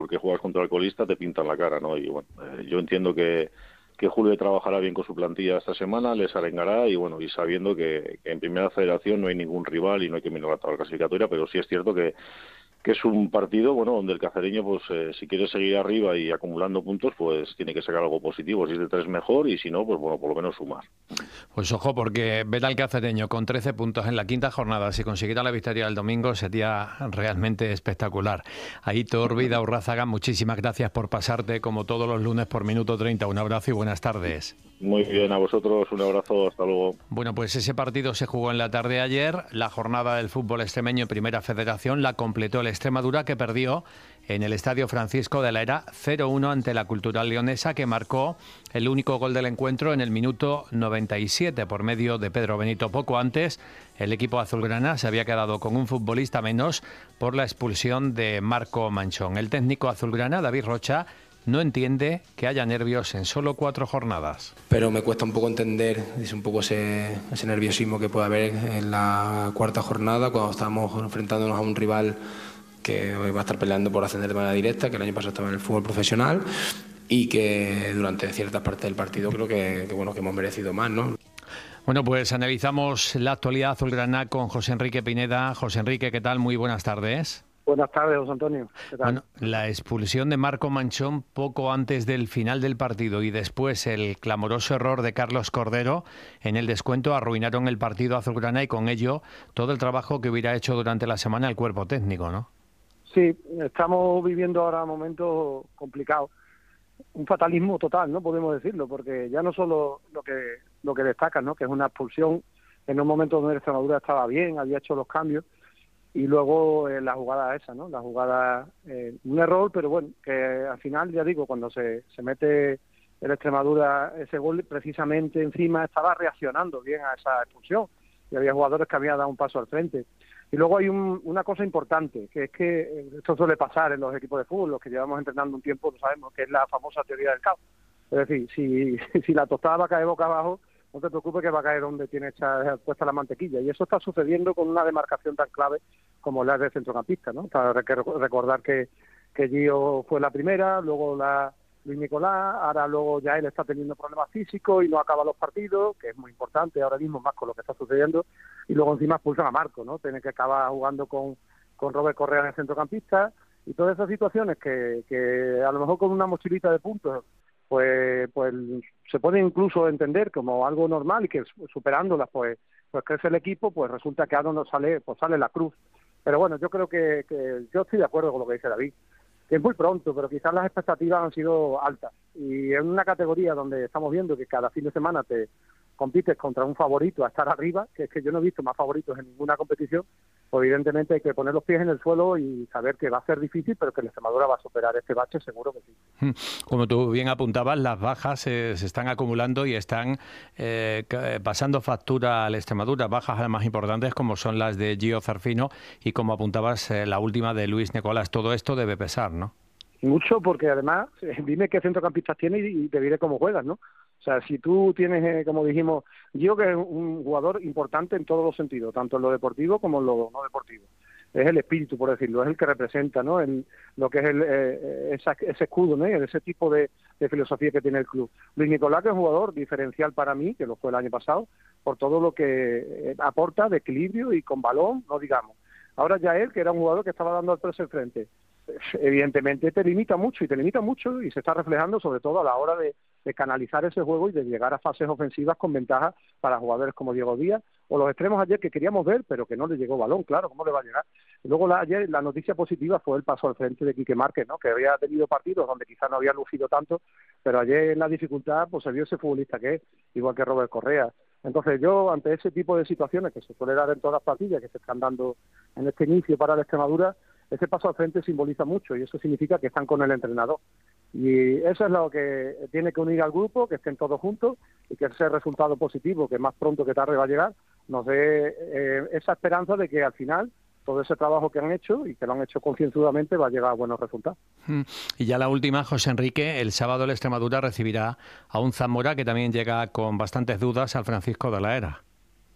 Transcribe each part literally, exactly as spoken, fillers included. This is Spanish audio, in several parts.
porque juegas contra el colista te pintan la cara, ¿no? Y bueno, eh, yo entiendo que, que Julio trabajará bien con su plantilla esta semana, les arengará y bueno, y sabiendo que, que en primera federación no hay ningún rival y no hay que mirar la tabla clasificatoria, pero sí es cierto que que es un partido, bueno, donde el cacereño, pues eh, si quiere seguir arriba y acumulando puntos, pues tiene que sacar algo positivo. Si es de tres, mejor, y si no, pues bueno, por lo menos sumar. Pues ojo, porque ver al cacereño con trece puntos en la quinta jornada, si consiguiera la victoria el domingo, sería realmente espectacular. Aitor Vidaurrázaga, muchísimas gracias por pasarte, como todos los lunes, por Minuto treinta. Un abrazo y buenas tardes. Muy bien, a vosotros, un abrazo, hasta luego. Bueno, pues ese partido se jugó en la tarde de ayer. La jornada del fútbol extremeño en Primera Federación la completó el Extremadura, que perdió en el Estadio Francisco de la Era cero uno ante la Cultural Leonesa, que marcó el único gol del encuentro en el minuto noventa y siete por medio de Pedro Benito. Poco antes, el equipo azulgrana se había quedado con un futbolista menos por la expulsión de Marco Manchón. El técnico azulgrana, David Rocha, no entiende que haya nervios en solo cuatro jornadas. Pero me cuesta un poco entender, es un poco ese, ese nerviosismo que puede haber en la cuarta jornada, cuando estamos enfrentándonos a un rival que va a estar peleando por ascender de manera directa, que el año pasado estaba en el fútbol profesional y que durante ciertas partes del partido creo que, que, bueno, que hemos merecido más, ¿no? Bueno, pues analizamos la actualidad azulgrana con José Enrique Pineda. José Enrique, ¿qué tal? Muy buenas tardes. Buenas tardes, José Antonio. ¿Qué tal? Bueno, la expulsión de Marco Manchón poco antes del final del partido y después el clamoroso error de Carlos Cordero en el descuento arruinaron el partido azulgrana y con ello todo el trabajo que hubiera hecho durante la semana el cuerpo técnico, ¿no? Sí, estamos viviendo ahora momentos complicados. Un fatalismo total, ¿no? Podemos decirlo, porque ya no solo lo que lo que destaca, ¿no? Que es una expulsión en un momento donde Extremadura estaba bien, había hecho los cambios, y luego eh, la jugada esa, ¿no? La jugada, eh, un error, pero bueno, que al final, ya digo, cuando se, se mete el Extremadura ese gol, precisamente encima estaba reaccionando bien a esa expulsión, y había jugadores que habían dado un paso al frente. Y luego hay un, una cosa importante, que es que esto suele pasar en los equipos de fútbol, los que llevamos entrenando un tiempo lo sabemos, que es la famosa teoría del caos. Es decir, si, si la tostada va a caer boca abajo, no te preocupes que va a caer donde tiene hecha, puesta la mantequilla. Y eso está sucediendo con una demarcación tan clave como la del centrocampista, ¿no? Para recordar que, que Gio fue la primera, luego la Luis Nicolás, ahora luego ya él está teniendo problemas físicos y no acaba los partidos, que es muy importante ahora mismo más con lo que está sucediendo, y luego encima expulsan a Marco, ¿no? Tiene que acabar jugando con, con Robert Correa en el centrocampista, y todas esas situaciones que, que a lo mejor con una mochilita de puntos pues pues se puede incluso entender como algo normal y que superándolas pues pues crece el equipo, pues resulta que ahora no sale, pues sale la cruz. Pero bueno, yo creo que, que yo estoy de acuerdo con lo que dice David, que es muy pronto, pero quizás las expectativas han sido altas, y en una categoría donde estamos viendo que cada fin de semana te compites contra un favorito a estar arriba, que es que yo no he visto más favoritos en ninguna competición, pues evidentemente hay que poner los pies en el suelo y saber que va a ser difícil, pero que el Extremadura va a superar este bache, seguro que sí. Como tú bien apuntabas, las bajas eh, se están acumulando y están eh, pasando factura al Extremadura, bajas además importantes como son las de Gio Zarfino y como apuntabas eh, la última de Luis Nicolás. Todo esto debe pesar, ¿no? Mucho, porque además, dime qué centrocampistas tienes y te diré cómo juegas, ¿no? O sea, si tú tienes, eh, como dijimos, yo que es un jugador importante en todos los sentidos, tanto en lo deportivo como en lo no deportivo. Es el espíritu, por decirlo, es el que representa, ¿no? El, lo que es el, eh, esa, ese escudo, ¿no? Ese tipo de, de filosofía que tiene el club. Luis Nicolás, que es un jugador diferencial para mí, que lo fue el año pasado, por todo lo que aporta de equilibrio y con balón, no digamos. Ahora ya él, que era un jugador que estaba dando al preso enfrente, evidentemente te limita mucho y te limita mucho y se está reflejando sobre todo a la hora de, de canalizar ese juego y de llegar a fases ofensivas con ventaja para jugadores como Diego Díaz o los extremos ayer que queríamos ver pero que no le llegó balón, claro, ¿cómo le va a llegar? Y luego la, ayer la noticia positiva fue el paso al frente de Quique Márquez, ¿no? Que había tenido partidos donde quizás no había lucido tanto, pero ayer en la dificultad pues se vio ese futbolista que es, igual que Robert Correa. Entonces yo, ante ese tipo de situaciones que se suele dar en todas las partidas que se están dando en este inicio para la Extremadura, ese paso al frente simboliza mucho y eso significa que están con el entrenador. Y eso es lo que tiene que unir al grupo, que estén todos juntos y que ese resultado positivo, que más pronto que tarde va a llegar, nos dé eh, esa esperanza de que al final todo ese trabajo que han hecho y que lo han hecho concienzudamente va a llegar a buenos resultados. Y ya la última, José Enrique, el sábado el Extremadura recibirá a un Zamora que también llega con bastantes dudas al Francisco de la Era.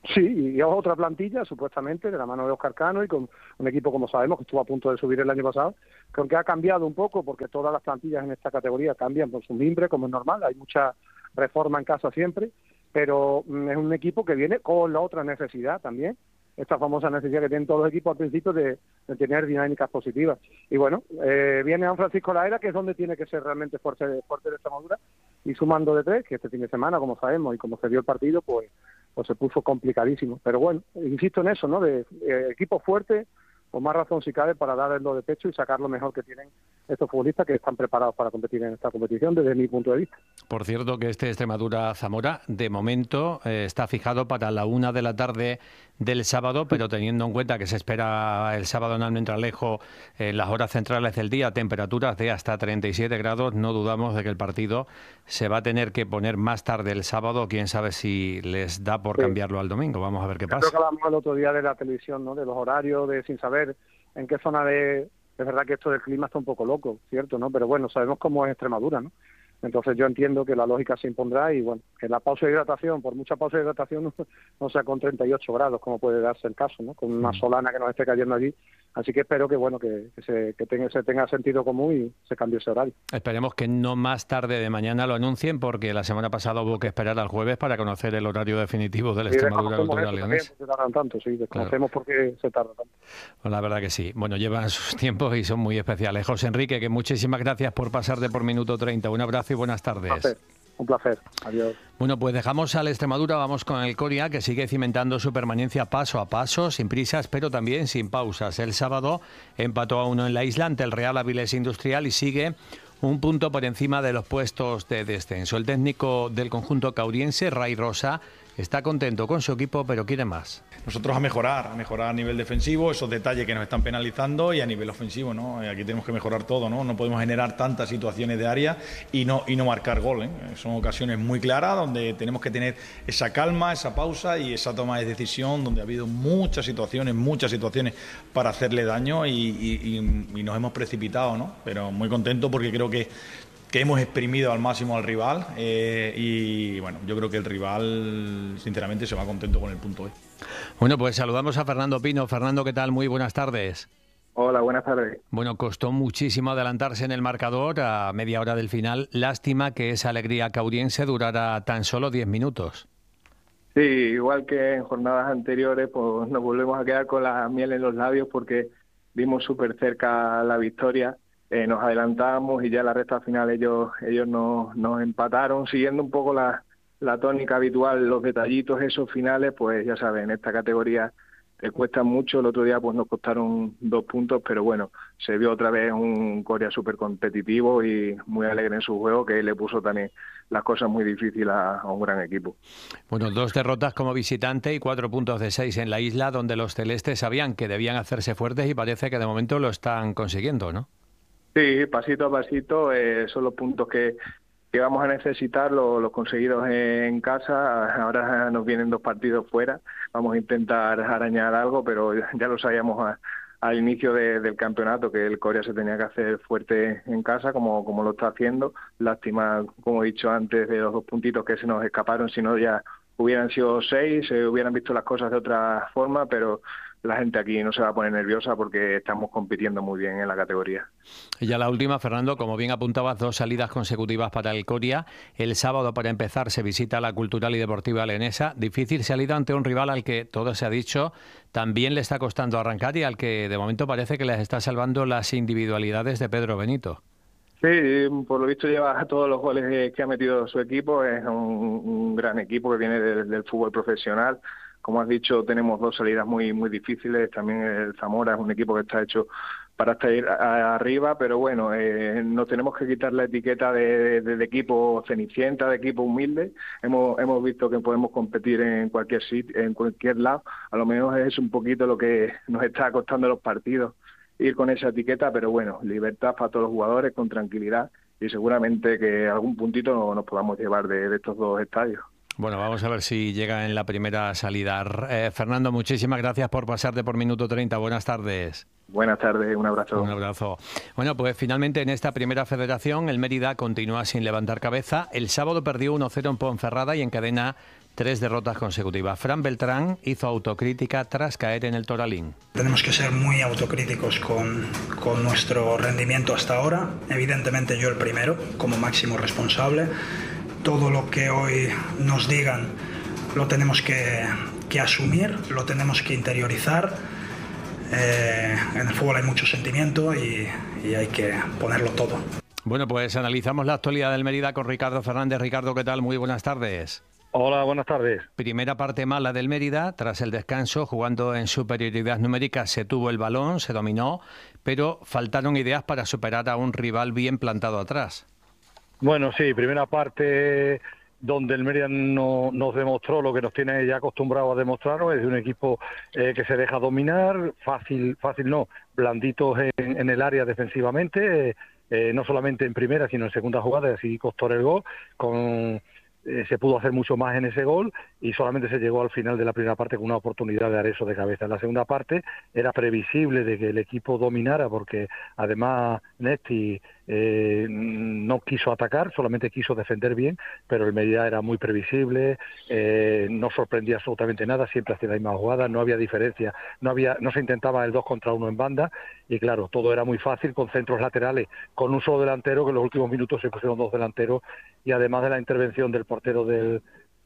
Sí, y es otra plantilla, supuestamente, de la mano de Óscar Cano y con un equipo, como sabemos, que estuvo a punto de subir el año pasado, que aunque ha cambiado un poco, porque todas las plantillas en esta categoría cambian por su mimbre, como es normal, hay mucha reforma en casa siempre, pero mm, es un equipo que viene con la otra necesidad también, esta famosa necesidad que tienen todos los equipos al principio de, de tener dinámicas positivas. Y bueno, eh, viene San Francisco La Era, que es donde tiene que ser realmente fuerte, fuerte de Extremadura, y sumando de tres, que este fin de semana, como sabemos, y como se dio el partido, pues pues se puso complicadísimo. Pero bueno, insisto en eso, ¿no? De, de equipo fuerte, con más razón si cabe, para darlo de pecho y sacar lo mejor que tienen estos futbolistas que están preparados para competir en esta competición desde mi punto de vista. Por cierto, que este Extremadura-Zamora, de momento, eh, está fijado para la una de la tarde del sábado, pero teniendo en cuenta que se espera el sábado en Almendralejo, en eh, las horas centrales del día, temperaturas de hasta treinta y siete grados, no dudamos de que el partido se va a tener que poner más tarde el sábado. Quién sabe si les da por sí. cambiarlo al domingo. Vamos a ver qué Yo pasa. Creo que hablamos el otro día de la televisión, ¿no? De los horarios, de sin saber en qué zona de... Es verdad que esto del clima está un poco loco, ¿cierto? ¿No? Pero bueno, sabemos cómo es Extremadura, ¿no? Entonces yo entiendo que la lógica se impondrá y bueno, que la pausa de hidratación, por mucha pausa de hidratación, no, no sea con treinta y ocho grados, como puede darse el caso, ¿no? Con una solana que nos esté cayendo allí. Así que espero que bueno que, que, se, que tenga, se tenga sentido común y se cambie ese horario. Esperemos que no más tarde de mañana lo anuncien, porque la semana pasada hubo que esperar al jueves para conocer el horario definitivo del Extremadura Cultural Leonesa. Se tardan tanto, sí, desconocemos claro. por qué se tarda tanto. Pues la verdad que sí. Bueno, llevan sus tiempos y son muy especiales. José Enrique, que muchísimas gracias por pasarte por Minuto treinta. Un abrazo y buenas tardes. Un placer. Un placer. Adiós. Bueno, pues dejamos al Extremadura, vamos con el Coria, que sigue cimentando su permanencia paso a paso, sin prisas, pero también sin pausas. El sábado empató a uno en la isla ante el Real Avilés Industrial y sigue un punto por encima de los puestos de descenso. El técnico del conjunto cauriense, Ray Rosa, está contento con su equipo, pero quiere más. Nosotros a mejorar, a mejorar a nivel defensivo, esos detalles que nos están penalizando, y a nivel ofensivo, ¿no? Aquí tenemos que mejorar todo, ¿no? No podemos generar tantas situaciones de área y no, y no marcar gol, ¿eh? Son ocasiones muy claras donde tenemos que tener esa calma, esa pausa y esa toma de decisión, donde ha habido muchas situaciones, muchas situaciones para hacerle daño y, y, y, y nos hemos precipitado, ¿no? Pero muy contento porque creo que que hemos exprimido al máximo al rival eh, y bueno, yo creo que el rival sinceramente se va contento con el punto hoy. Bueno, pues saludamos a Fernando Pino. Fernando, ¿qué tal? Muy buenas tardes. Hola, buenas tardes. Bueno, costó muchísimo adelantarse en el marcador a media hora del final. Lástima que esa alegría cauriense durara tan solo diez minutos. Sí, igual que en jornadas anteriores, pues nos volvemos a quedar con la miel en los labios porque vimos súper cerca la victoria. Eh, nos adelantamos y ya en la recta final ellos ellos nos, nos empataron, siguiendo un poco la, la tónica habitual, los detallitos esos finales, pues ya saben, en esta categoría te cuestan mucho. El otro día pues nos costaron dos puntos, pero bueno, se vio otra vez un Coria súper competitivo y muy alegre en su juego, que le puso también las cosas muy difíciles a, a un gran equipo. Bueno, dos derrotas como visitante y cuatro puntos de seis en la isla, donde los celestes sabían que debían hacerse fuertes y parece que de momento lo están consiguiendo, ¿no? Sí, pasito a pasito, eh, son los puntos que, que vamos a necesitar, los, los conseguidos en casa. Ahora nos vienen dos partidos fuera, vamos a intentar arañar algo, pero ya lo sabíamos a, al inicio de, del campeonato, que el Coria se tenía que hacer fuerte en casa, como, como lo está haciendo. Lástima, como he dicho antes, de los dos puntitos que se nos escaparon, si no ya hubieran sido seis, se hubieran visto las cosas de otra forma, pero la gente aquí no se va a poner nerviosa porque estamos compitiendo muy bien en la categoría. Y ya la última, Fernando, como bien apuntabas, dos salidas consecutivas para el Coria. El sábado, para empezar, se visita la Cultural y Deportiva Leonesa. Difícil salida ante un rival al que, todo se ha dicho, también le está costando arrancar y al que de momento parece que les está salvando las individualidades de Pedro Benito. Sí, por lo visto lleva todos los goles que ha metido su equipo. Es un, un gran equipo que viene del, del fútbol profesional. Como has dicho, tenemos dos salidas muy muy difíciles. También el Zamora es un equipo que está hecho para estar arriba, pero bueno, eh, nos tenemos que quitar la etiqueta de, de, de equipo cenicienta, de equipo humilde. Hemos hemos visto que podemos competir en cualquier sitio, en cualquier lado. A lo menos es un poquito lo que nos está costando los partidos, ir con esa etiqueta, pero bueno, libertad para todos los jugadores, con tranquilidad, y seguramente que algún puntito nos podamos llevar de, de estos dos estadios. Bueno, vamos a ver si llega en la primera salida. Eh, Fernando, muchísimas gracias por pasarte por Minuto treinta. Buenas tardes. Buenas tardes, un abrazo. Un abrazo. Bueno, pues finalmente en esta primera federación el Mérida continúa sin levantar cabeza. El sábado perdió uno cero en Ponferrada y encadena tres derrotas consecutivas. Fran Beltrán hizo autocrítica tras caer en el Toralín. Tenemos que ser muy autocríticos con, con nuestro rendimiento hasta ahora. Evidentemente yo el primero, como máximo responsable. Todo lo que hoy nos digan lo tenemos que, que asumir, lo tenemos que interiorizar. Eh, en el fútbol hay mucho sentimiento y, y hay que ponerlo todo. Bueno, pues analizamos la actualidad del Mérida con Ricardo Fernández. Ricardo, ¿qué tal? Muy buenas tardes. Hola, buenas tardes. Primera parte mala del Mérida, tras el descanso, jugando en superioridad numérica, se tuvo el balón, se dominó, pero faltaron ideas para superar a un rival bien plantado atrás. Bueno, sí, primera parte donde el Mérida no, nos demostró lo que nos tiene ya acostumbrado a demostrarnos, es de un equipo eh, que se deja dominar, fácil, fácil no, blanditos en, en el área defensivamente, eh, eh, no solamente en primera, sino en segunda jugada, y así costó el gol, con... Eh, se pudo hacer mucho más en ese gol y solamente se llegó al final de la primera parte con una oportunidad de Areso de cabeza. En la segunda parte era previsible de que el equipo dominara porque además Nesti eh, no quiso atacar, solamente quiso defender bien, pero el Mérida era muy previsible, eh, no sorprendía absolutamente nada, siempre hacía la misma jugada, no había diferencia, no había, no se intentaba el dos contra uno en banda y claro, todo era muy fácil con centros laterales, con un solo delantero que en los últimos minutos se pusieron dos delanteros y además de la intervención del portero del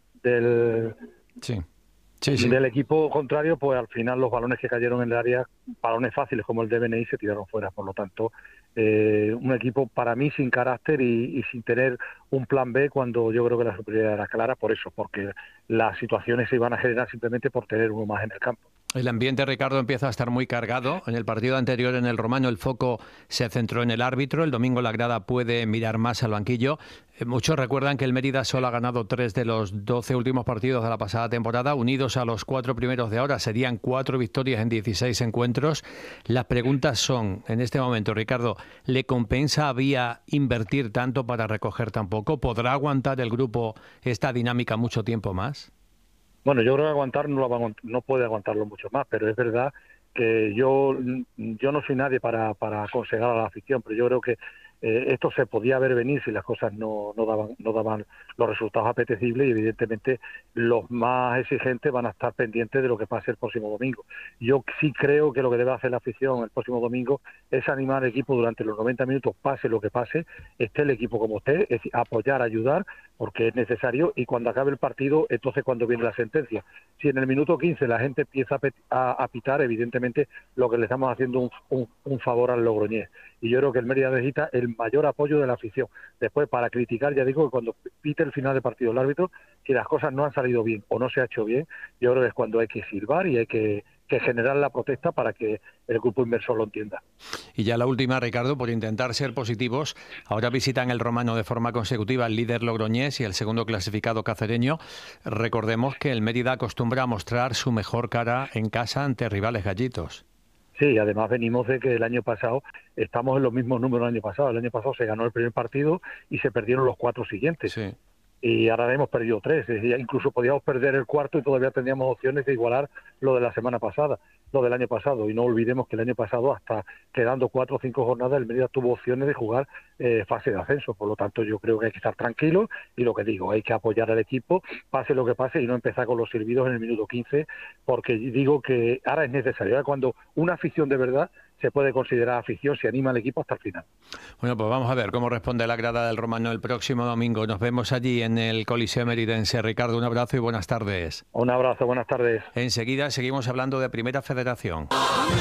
del, sí. Sí, sí. del equipo contrario, pues al final los balones que cayeron en el área, balones fáciles como el de B N I, se tiraron fuera. Por lo tanto, eh, un equipo para mí sin carácter y, y sin tener un plan B cuando yo creo que la superioridad era clara por eso, porque las situaciones se iban a generar simplemente por tener uno más en el campo. El ambiente, Ricardo, empieza a estar muy cargado. En el partido anterior, en el Romano, el foco se centró en el árbitro. El domingo la grada puede mirar más al banquillo. Eh, muchos recuerdan que el Mérida solo ha ganado tres de los doce últimos partidos de la pasada temporada. Unidos a los cuatro primeros de ahora, serían cuatro victorias en dieciséis encuentros. Las preguntas son, en este momento, Ricardo, ¿le compensa a Vía invertir tanto para recoger tan poco? ¿Podrá aguantar el grupo esta dinámica mucho tiempo más? Bueno, yo creo que aguantar no, lo va, no puede aguantarlo mucho más, pero es verdad que yo yo no soy nadie para, para aconsejar a la afición, pero yo creo que eh, esto se podía ver venir si las cosas no, no daban no daban los resultados apetecibles y evidentemente los más exigentes van a estar pendientes de lo que pase el próximo domingo. Yo sí creo que lo que debe hacer la afición el próximo domingo es animar al equipo durante los noventa minutos, pase lo que pase, esté el equipo como esté, es decir, apoyar, ayudar, porque es necesario, y cuando acabe el partido, entonces cuando viene la sentencia. Si en el minuto quince la gente empieza a, a, a pitar, evidentemente lo que le estamos haciendo un, un, un favor al Logroñés. Y yo creo que el Mérida necesita el mayor apoyo de la afición. Después, para criticar, ya digo que cuando pite el final del partido el árbitro, si las cosas no han salido bien o no se ha hecho bien, yo creo que es cuando hay que silbar y hay que, que generar la protesta para que el grupo inversor lo entienda. Y ya la última, Ricardo, por intentar ser positivos, ahora visitan el Romano de forma consecutiva el líder Logroñés y el segundo clasificado cacereño. Recordemos que el Mérida acostumbra a mostrar su mejor cara en casa ante rivales gallitos. Sí, además venimos de que el año pasado, estamos en los mismos números del año pasado. El año pasado se ganó el primer partido y se perdieron los cuatro siguientes. Sí. Y ahora hemos perdido tres. Es decir, incluso podíamos perder el cuarto y todavía tendríamos opciones de igualar lo de la semana pasada, lo del año pasado. Y no olvidemos que el año pasado, hasta quedando cuatro o cinco jornadas, el Mérida tuvo opciones de jugar eh, fase de ascenso. Por lo tanto, yo creo que hay que estar tranquilos y lo que digo, hay que apoyar al equipo, pase lo que pase, y no empezar con los silbidos en el minuto quince, porque digo que ahora es necesario. Ahora cuando una afición de verdad se puede considerar afición, se anima al equipo hasta el final. Bueno, pues vamos a ver cómo responde la grada del Romano el próximo domingo. Nos vemos allí en el Coliseo Meridense. Ricardo, un abrazo y buenas tardes. Un abrazo, buenas tardes. Enseguida seguimos hablando de Primera Federación.